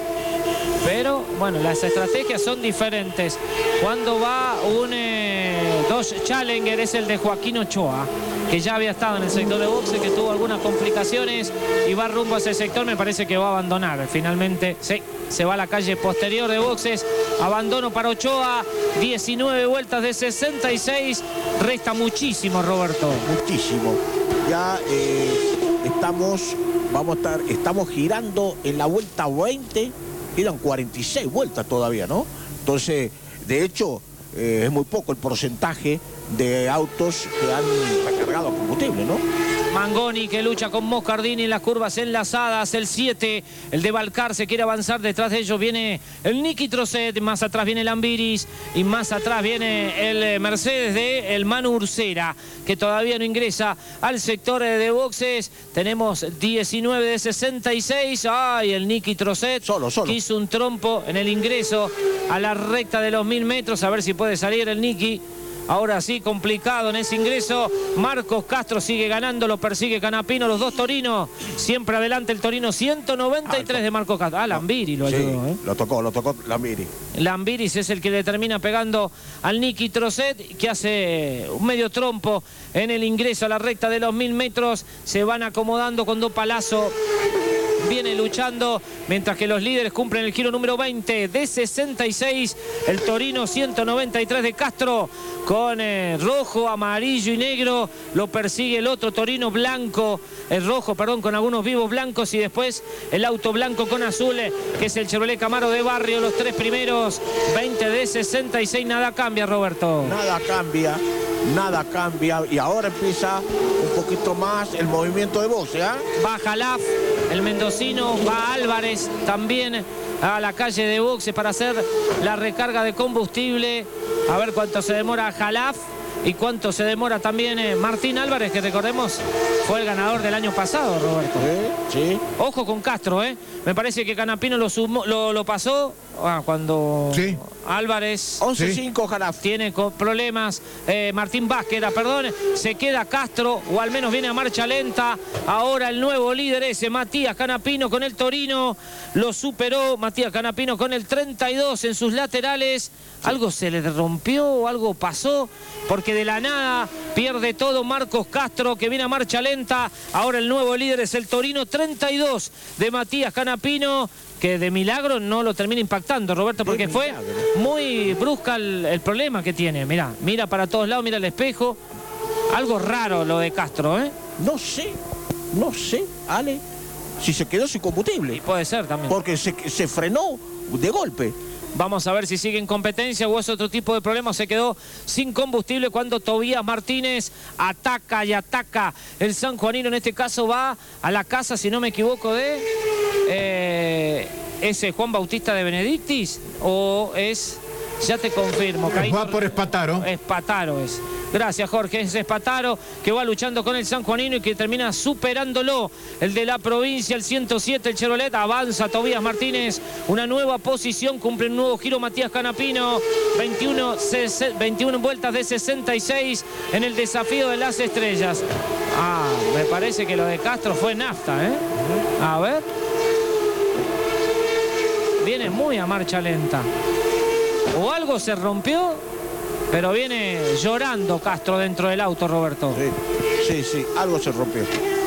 Pero, bueno, las estrategias son diferentes. Cuando va un eh, Dodge Challenger es el de Joaquín Ochoa, que ya había estado en el sector de boxe, que tuvo algunas complicaciones y va rumbo a ese sector. Me parece que va a abandonar. Finalmente, sí, se va a la calle posterior de boxes. Abandono para Ochoa. diecinueve vueltas de sesenta y seis. Resta muchísimo, Roberto. Muchísimo. Ya eh, estamos, vamos a estar, estamos girando en la vuelta veinte. Quedan cuarenta y seis vueltas todavía, ¿no? Entonces, de hecho, eh, es muy poco el porcentaje de autos que han recargado combustible, ¿no? Mangoni que lucha con Moscardini en las curvas enlazadas, el siete, el de Balcar se quiere avanzar, detrás de ellos viene el Niki Trocet, más atrás viene el Ambiris y más atrás viene el Mercedes de el Manu Ursera, que todavía no ingresa al sector de boxes. Tenemos diecinueve de sesenta y seis, ay, el Niki Trocet solo, solo. que hizo un trompo en el ingreso a la recta de los mil metros, a ver si puede salir el Niki. Ahora sí, complicado en ese ingreso. Marcos Castro sigue ganando, lo persigue Canapino, los dos Torinos. Siempre adelante el Torino, ciento noventa y tres de Marcos Castro. Ah, Lambiri lo ayudó. Sí, ¿eh? lo tocó, lo tocó Lambiri. Lambiris es el que le termina pegando al Niki Trocet, que hace un medio trompo en el ingreso a la recta de los mil metros. Se van acomodando con dos palazos. Viene luchando, mientras que los líderes cumplen el giro número veinte de sesenta y seis. El Torino ciento noventa y tres de Castro, con eh, rojo, amarillo y negro. Lo persigue el otro Torino blanco, el rojo, perdón, con algunos vivos blancos. Y después el auto blanco con azul, eh, que es el Chevrolet Camaro de Barrio. Los tres primeros, veinte de sesenta y seis. Nada cambia, Roberto. Nada cambia, nada cambia. Y ahora empieza un poquito más el movimiento de boxe, ¿eh? Va Jalaf, el mendocino, va Álvarez también a la calle de boxe para hacer la recarga de combustible. A ver cuánto se demora Jalaf y cuánto se demora también eh, Martín Álvarez, que recordemos fue el ganador del año pasado, Roberto. Sí, sí. Ojo con Castro, ¿eh? Me parece que Canapino lo, sumó, lo, lo pasó ah, cuando sí. Álvarez once cinco, Jalaf. tiene problemas. Eh, Martín Vázquez, perdón, se queda Castro, o al menos viene a marcha lenta. Ahora el nuevo líder ese, Matías Canapino con el Torino, lo superó. Matías Canapino con el treinta y dos en sus laterales. Algo se le rompió, algo pasó, porque de la nada pierde todo Marcos Castro, que viene a marcha lenta. Ahora el nuevo líder es el Torino, treinta y dos de Matías Canapino, que de milagro no lo termina impactando, Roberto, porque fue muy brusca el, el problema que tiene. Mirá, mira para todos lados, mira el espejo. Algo raro lo de Castro, ¿eh? No sé, no sé, Ale, si se quedó sin combustible. Y puede ser también. Porque se, se frenó de golpe. Vamos a ver si sigue en competencia o es otro tipo de problema. Se quedó sin combustible cuando Tobías Martínez ataca y ataca. El sanjuanino en este caso va a la casa, si no me equivoco, de... Eh, ¿es Juan Bautista de Benedictis o es, ya te confirmo, Caíto? Va por Espataro. Espataro es. Gracias, Jorge. Es Espataro que va luchando con el sanjuanino y que termina superándolo. El de la provincia, el ciento siete, el Chevrolet. Avanza Tobías Martínez. Una nueva posición. Cumple un nuevo giro Matías Canapino. veintiuno, veintiuno vueltas de sesenta y seis en el desafío de las estrellas. Ah, me parece que lo de Castro fue nafta, ¿eh? A ver. Viene muy a marcha lenta. O algo se rompió, pero viene llorando Castro dentro del auto, Roberto. Sí, sí, sí, algo se rompió.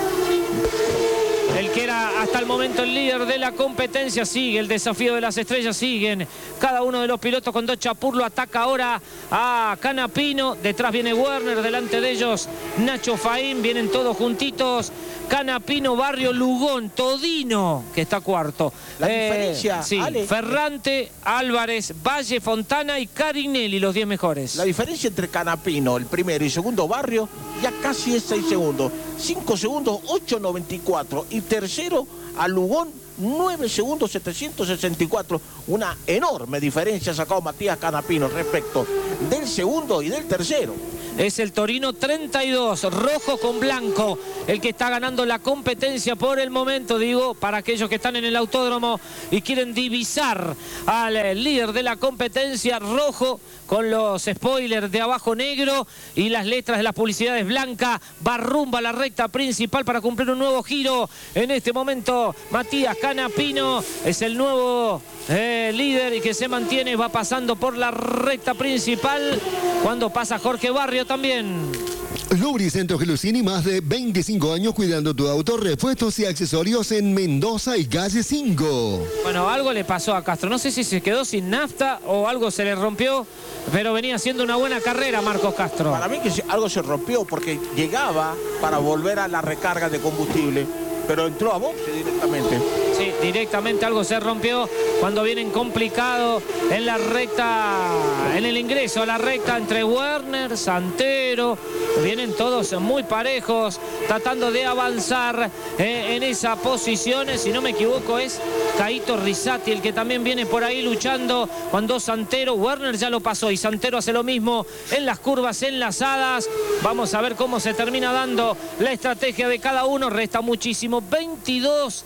El que era hasta el momento el líder de la competencia sigue, el desafío de las estrellas siguen. Cada uno de los pilotos con dos Chapur ataca ahora a Canapino. Detrás viene Werner, delante de ellos Nacho Faín, vienen todos juntitos. Canapino, Barrio, Lugón, Todino, que está cuarto. La eh, diferencia, sí, Ale, Ferrante, Álvarez, Valle, Fontana y Carinelli, los diez mejores. La diferencia entre Canapino, el primero y segundo Barrio, ya casi es seis segundos. cinco segundos, ocho noventa y cuatro. Y tercero a Lugón, nueve segundos, setecientos sesenta y cuatro. Una enorme diferencia ha sacado Matías Canapino respecto del segundo y del tercero. Es el Torino treinta y dos, rojo con blanco, el que está ganando la competencia por el momento, digo, para aquellos que están en el autódromo y quieren divisar al líder de la competencia, rojo con los spoilers de abajo negro y las letras de las publicidades blanca, va rumbo a la recta principal para cumplir un nuevo giro. En este momento Matías Canapino es el nuevo eh, líder y que se mantiene, va pasando por la recta principal cuando pasa Jorge Barrio también. Lubricentro Gelusini, más de veinticinco años cuidando tu auto, repuestos y accesorios en Mendoza y Calle cinco. Bueno, algo le pasó a Castro, no sé si se quedó sin nafta o algo se le rompió, pero venía haciendo una buena carrera Marcos Castro. Para mí que algo se rompió porque llegaba para volver a la recarga de combustible, pero entró a boxe directamente. Sí, directamente algo se rompió cuando vienen complicados en la recta, en el ingreso a la recta entre Werner, Santero, vienen todos muy parejos, tratando de avanzar eh, en esa posición. Si no me equivoco es Caíto Rizzati el que también viene por ahí luchando cuando Santero, Werner ya lo pasó y Santero hace lo mismo en las curvas enlazadas. Vamos a ver cómo se termina dando la estrategia de cada uno, resta muchísimo, veintidós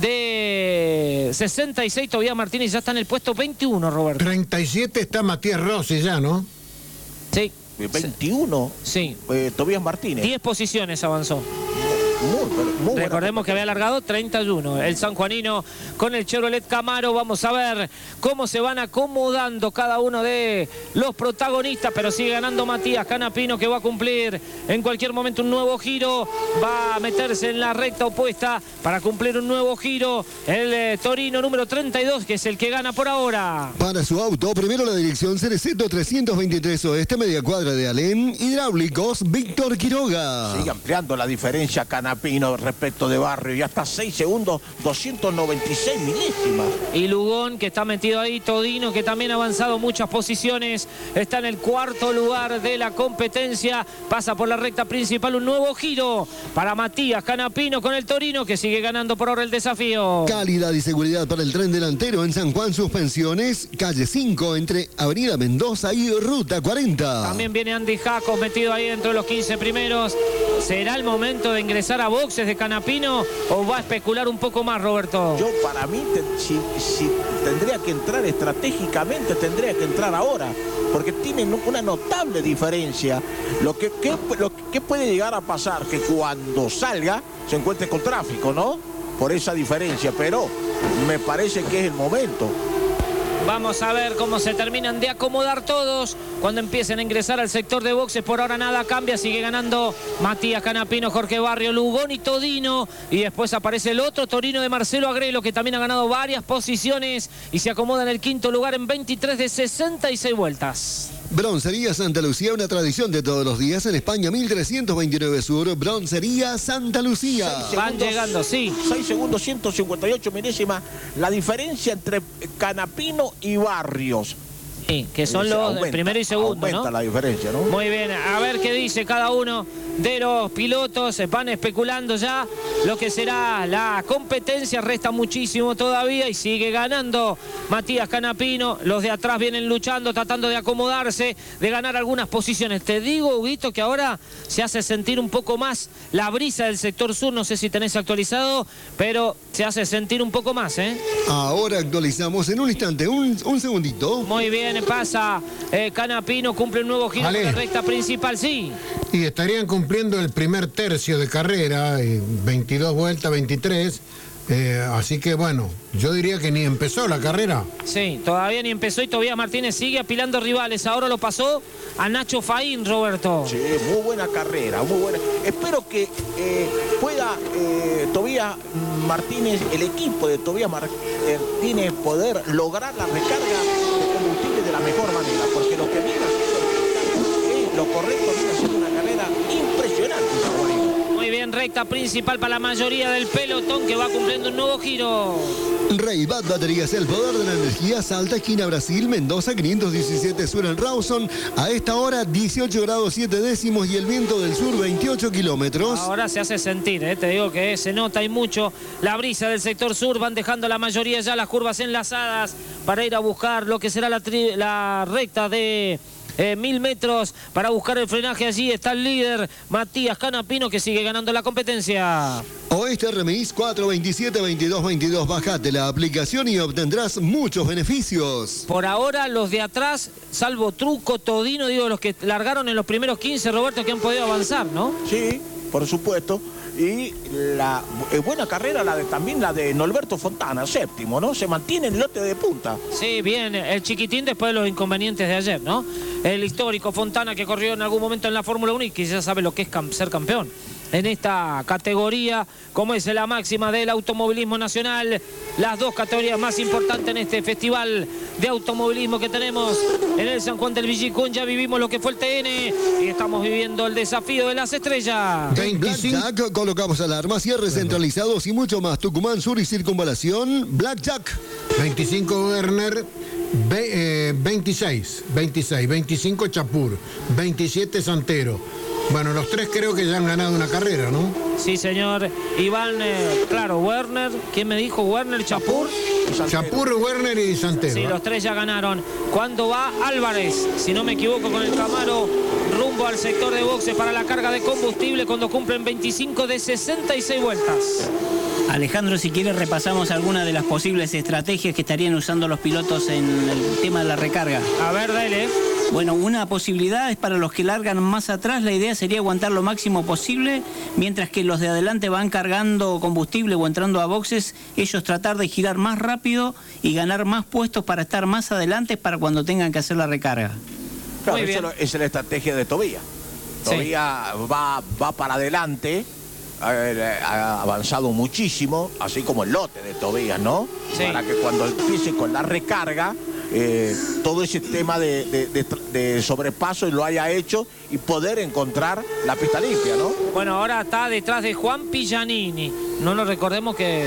de sesenta y seis, Tobías Martínez ya está en el puesto veintiuno, Roberto. treinta y siete está Matías Rossi ya, ¿no? Sí. veintiuno. Sí. Eh, Tobías Martínez. diez posiciones avanzó. Muy, pero muy Recordemos que había alargado treinta y uno. El sanjuanino con el Chevrolet Camaro. Vamos a ver cómo se van acomodando cada uno de los protagonistas, pero sigue ganando Matías Canapino, que va a cumplir en cualquier momento un nuevo giro. Va a meterse en la recta opuesta para cumplir un nuevo giro. El eh, Torino número treinta y dos, que es el que gana por ahora. Para su auto, primero la dirección Cereceto trescientos veintitrés Oeste, media cuadra de Alén. Hidráulicos Víctor Quiroga. Sigue ampliando la diferencia Canapino respecto de Barrio, y hasta seis segundos, doscientos noventa y seis milésimas. Y Lugón, que está metido ahí, Todino, que también ha avanzado muchas posiciones, está en el cuarto lugar de la competencia, pasa por la recta principal, un nuevo giro para Matías Canapino con el Torino, que sigue ganando por ahora el desafío. Calidad y seguridad para el tren delantero en San Juan Suspensiones, calle cinco, entre Avenida Mendoza y Ruta cuarenta. También viene Andy Jacos metido ahí dentro de los quince primeros. ¿Será el momento de ingresar a boxes de Canapino o va a especular un poco más, Roberto? Yo, para mí, te, si, si tendría que entrar estratégicamente, tendría que entrar ahora, porque tienen una notable diferencia. Lo que, que, lo que puede llegar a pasar, que cuando salga se encuentre con tráfico, ¿no? Por esa diferencia, pero me parece que es el momento. Vamos a ver cómo se terminan de acomodar todos cuando empiecen a ingresar al sector de boxes. Por ahora nada cambia, sigue ganando Matías Canapino, Jorge Barrio, Lugón y Todino. Y después aparece el otro Torino de Marcelo Agrelo, que también ha ganado varias posiciones y se acomoda en el quinto lugar en veintitrés de sesenta y seis vueltas. Broncería Santa Lucía, una tradición de todos los días en España, mil trescientos veintinueve Sur. Broncería Santa Lucía. Van llegando, sí. seis segundos, ciento cincuenta y ocho milésimas. La diferencia entre Canapino y Barrios. Sí, que son los aumenta, primero y segundo, aumenta ¿no? la diferencia, ¿no? Muy bien, a ver qué dice cada uno de los pilotos. Se van especulando ya lo que será la competencia. Resta muchísimo todavía y sigue ganando Matías Canapino. Los de atrás vienen luchando, tratando de acomodarse, de ganar algunas posiciones. Te digo, Huguito, que ahora se hace sentir un poco más la brisa del sector sur. No sé si tenés actualizado, pero se hace sentir un poco más, ¿eh? Ahora actualizamos en un instante, un, un segundito. Muy bien, pasa eh, Canapino, cumple un nuevo giro Vale. de la recta principal, sí. Y estarían cumpliendo el primer tercio de carrera, eh, veintidós vueltas, veintitrés. Eh, así que bueno, yo diría que ni empezó la carrera. Sí, todavía ni empezó y Tobías Martínez sigue apilando rivales. Ahora lo pasó a Nacho Faín, Roberto. Sí, muy buena carrera, muy buena. Espero que eh, pueda eh, Tobías Martínez, el equipo de Tobías Martínez, poder lograr la recarga de combustible de la mejor manera, porque lo que viene haciendo es lo correcto, viene haciendo una carrera impresionante. Muy bien, recta principal para la mayoría del pelotón que va cumpliendo un nuevo giro. Raybat Baterías, el poder de la energía. Salta, esquina Brasil, Mendoza, quinientos diecisiete sur en Rawson. A esta hora, dieciocho grados siete décimos y el viento del sur, veintiocho kilómetros. Ahora se hace sentir, ¿eh? Te digo que se nota y mucho la brisa del sector sur. Van dejando la mayoría ya las curvas enlazadas para ir a buscar lo que será la, tri la recta de... Eh, mil metros para buscar el frenaje. Allí está el líder Matías Canapino, que sigue ganando la competencia. Oeste Remis cuatro veintisiete veintidós veintidós. Bajate la aplicación y obtendrás muchos beneficios. Por ahora los de atrás, salvo Truco, Todino, digo, los que largaron en los primeros quince, Roberto, que han podido avanzar, ¿no? Sí, por supuesto. Y la eh, buena carrera la de, también la de Norberto Fontana, séptimo, ¿no? Se mantiene el lote de punta. Sí, bien, el chiquitín después de los inconvenientes de ayer, ¿no? El histórico Fontana que corrió en algún momento en la Fórmula uno y que ya sabe lo que es cam ser campeón en esta categoría, como es la máxima del automovilismo nacional. Las dos categorías más importantes en este festival de automovilismo que tenemos en el San Juan del Villicún. Ya vivimos lo que fue el T N y estamos viviendo el desafío de las estrellas. En Blackjack colocamos alarmas, cierres centralizados y mucho más. Tucumán Sur y Circunvalación, Blackjack. veinticinco Werner, ve, eh, veintiséis, veintiséis, veinticinco Chapur, veintisiete Santero. Bueno, los tres creo que ya han ganado una carrera, ¿no? Sí, señor. Iván, eh, claro, Werner, ¿quién me dijo? Werner, Chapur. Chapur, Werner y Santero. Sí, los tres ya ganaron. ¿Cuándo va Álvarez? Si no me equivoco, con el Camaro rumbo al sector de boxes para la carga de combustible cuando cumplen veinticinco de sesenta y seis vueltas. Alejandro, si quieres repasamos algunas de las posibles estrategias que estarían usando los pilotos en el tema de la recarga. A ver, dale. Bueno, una posibilidad es para los que largan más atrás. La idea sería aguantar lo máximo posible, mientras que los de adelante van cargando combustible o entrando a boxes, ellos tratar de girar más rápido y ganar más puestos para estar más adelante para cuando tengan que hacer la recarga. Claro, Muy bien. esa es la estrategia de Tobías. Sí. Tobías va, va para adelante, ha, ha avanzado muchísimo, así como el lote de Tobías, ¿no? Sí. Para que cuando empiece con la recarga, eh, todo ese tema de, de, de, de sobrepaso lo haya hecho y poder encontrar la pista limpia, ¿no? Bueno, ahora está detrás de Juan Pillanini. No nos recordemos que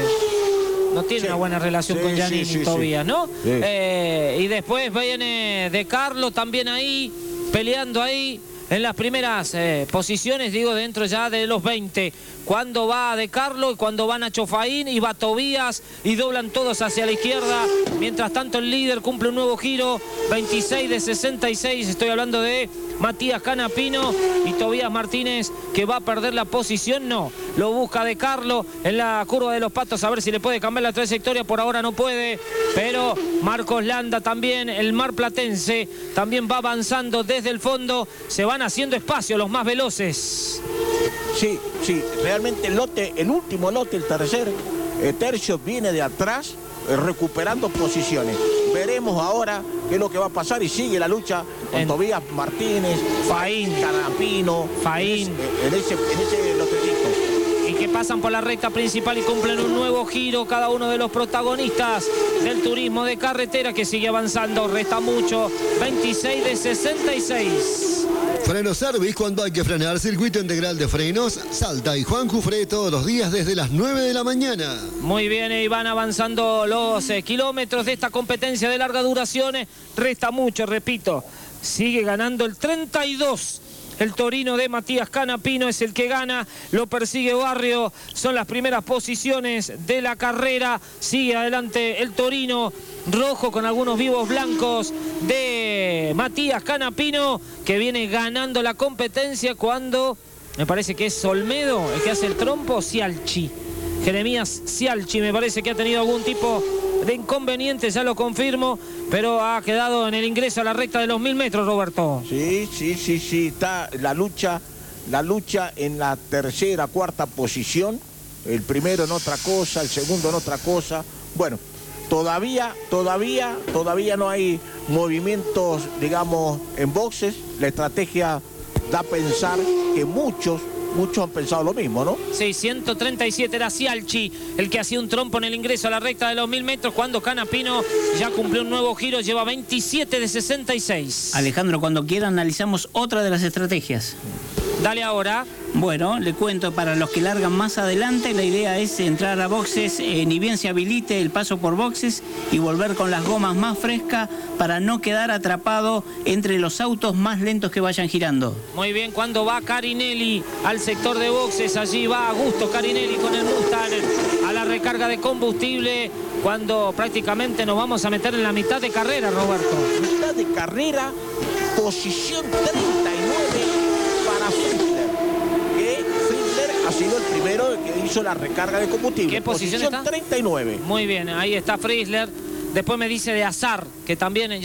no tiene Sí. una buena relación Sí, con sí, Giannini sí, todavía, sí. ¿no? Sí. Eh, y después viene De Carlo también ahí, peleando ahí en las primeras eh, posiciones, digo, dentro ya de los veinte. Cuando va De Carlo y cuando va Nacho Faín y va Tobías y doblan todos hacia la izquierda. Mientras tanto el líder cumple un nuevo giro, veintiséis de sesenta y seis. Estoy hablando de Matías Canapino y Tobías Martínez, que va a perder la posición. No, lo busca De Carlo en la curva de los Patos a ver si le puede cambiar la trayectoria. Por ahora no puede, pero Marcos Landa también, el marplatense, también va avanzando desde el fondo. Se van haciendo espacio los más veloces. Sí, sí, realmente el lote, el último lote, el tercer eh, tercio viene de atrás, eh, recuperando posiciones. Veremos ahora qué es lo que va a pasar y sigue la lucha con En... Tobías Martínez, Faín. Canapino, Faín. En ese, en ese, en ese lotecito. Y que pasan por la recta principal y cumplen un nuevo giro cada uno de los protagonistas del turismo de carretera, que sigue avanzando, resta mucho, veintiséis de sesenta y seis. Freno Service, cuando hay que frenar, circuito integral de frenos, Salta y Juan Jufré todos los días desde las nueve de la mañana. Muy bien, y van avanzando los eh, kilómetros de esta competencia de larga duración. Resta mucho, repito, sigue ganando el treinta y dos El Torino de Matías Canapino es el que gana, lo persigue Barrio, son las primeras posiciones de la carrera, sigue adelante el Torino rojo con algunos vivos blancos de Matías Canapino, que viene ganando la competencia cuando, me parece que es Olmedo el que hace el trompo, Cialchi. Jeremías Cialchi me parece que ha tenido algún tipo de inconveniente, ya lo confirmo, pero ha quedado en el ingreso a la recta de los mil metros, Roberto. Sí, sí, sí, sí, está la lucha, la lucha en la tercera, cuarta posición, el primero en otra cosa, el segundo en otra cosa. Bueno, todavía, todavía, todavía no hay movimientos, digamos, en boxes. La estrategia da a pensar que muchos Muchos han pensado lo mismo, ¿no? Sí, ciento treinta y siete era Cialchi el que hacía un trompo en el ingreso a la recta de los mil metros cuando Canapino ya cumplió un nuevo giro, lleva veintisiete de sesenta y seis. Alejandro, cuando quiera analizamos otra de las estrategias. Dale ahora. Bueno, le cuento, para los que largan más adelante, la idea es entrar a boxes, eh, ni bien se habilite el paso por boxes y volver con las gomas más frescas para no quedar atrapado entre los autos más lentos que vayan girando. Muy bien, cuando va Carinelli al sector de boxes, allí va a gusto Carinelli con el Mustang a la recarga de combustible, cuando prácticamente nos vamos a meter en la mitad de carrera, Roberto. Mitad de carrera, posición treinta y nueve para Frizzler. Ha sido el primero que hizo la recarga de combustible. ¿Qué posición, posición está? treinta y nueve. Muy bien, ahí está Frizzler. Después me dice de Azar, que también